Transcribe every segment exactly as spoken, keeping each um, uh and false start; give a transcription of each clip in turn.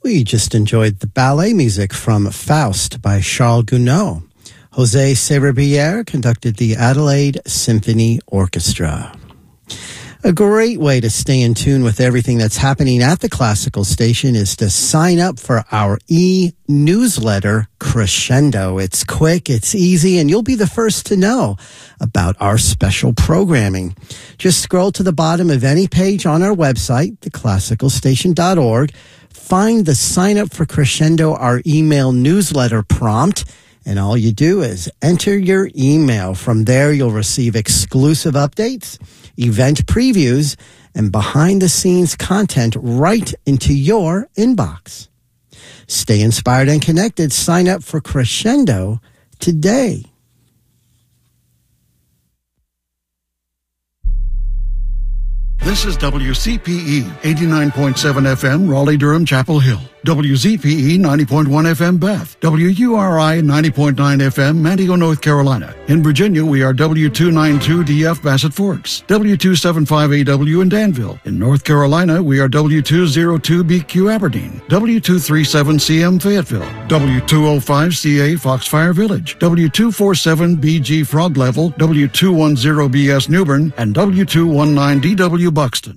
We just enjoyed the ballet music from Faust by Charles Gounod. José Serrabiller conducted the Adelaide Symphony Orchestra. A great way to stay in tune with everything that's happening at the Classical Station is to sign up for our e-newsletter, Crescendo. It's quick, it's easy, and you'll be the first to know about our special programming. Just scroll to the bottom of any page on our website, the classical station dot org, find the Sign Up for Crescendo, our email newsletter prompt, and all you do is enter your email. From there, you'll receive exclusive updates, event previews, and behind-the-scenes content right into your inbox. Stay inspired and connected. Sign up for Crescendo today. This is W C P E, eighty-nine point seven F M, Raleigh-Durham, Chapel Hill. W Z P E, ninety point one F M, Bath. W U R I, ninety point nine F M, Manteo, North Carolina. In Virginia, we are W two ninety-two D F, Bassett Forks. W two seventy-five A W in Danville. In North Carolina, we are W two oh two B Q, Aberdeen. W two thirty-seven C M, Fayetteville. W two oh five C A, Foxfire Village. W two forty-seven B G, Frog Level. W two ten B S, Newbern. And W two nineteen D W, Buxton.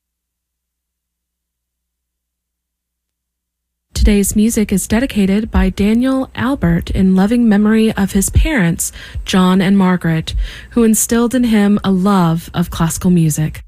Today's music is dedicated by Daniel Albert in loving memory of his parents, John and Margaret, who instilled in him a love of classical music.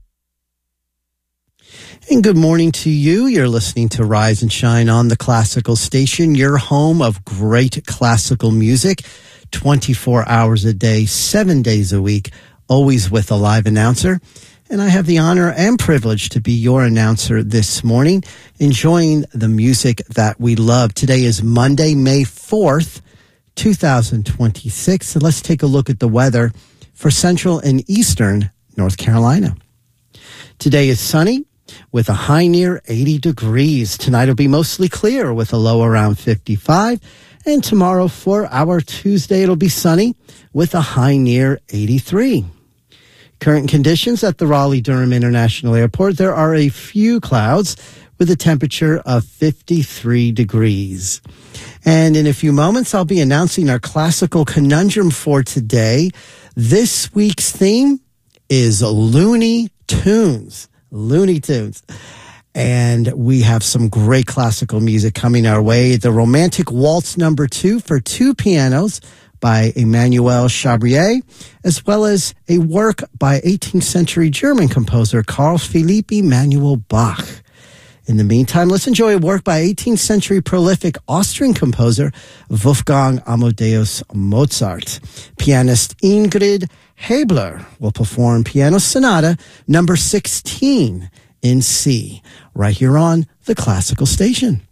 And good morning to you. You're listening to Rise and Shine on the Classical Station, your home of great classical music, twenty-four hours a day, seven days a week, always with a live announcer. And I have the honor and privilege to be your announcer this morning, enjoying the music that we love. Today is Monday, May fourth, two thousand twenty-six. So let's take a look at the weather for central and eastern North Carolina. Today is sunny with a high near eighty degrees. Tonight will be mostly clear with a low around fifty-five. And tomorrow for our Tuesday, it'll be sunny with a high near eighty-three. Current conditions at the Raleigh-Durham International Airport, there are a few clouds with a temperature of fifty-three degrees. And in a few moments, I'll be announcing our classical conundrum for today. This week's theme is Looney Tunes. Looney Tunes. And we have some great classical music coming our way. The Romantic Waltz number two for two pianos by Emmanuel Chabrier, as well as a work by eighteenth century German composer Carl Philipp Emanuel Bach. In the meantime, let's enjoy a work by eighteenth century prolific Austrian composer Wolfgang Amadeus Mozart. Pianist Ingrid Hebler will perform Piano Sonata number sixteen in C, right here on the Classical Station.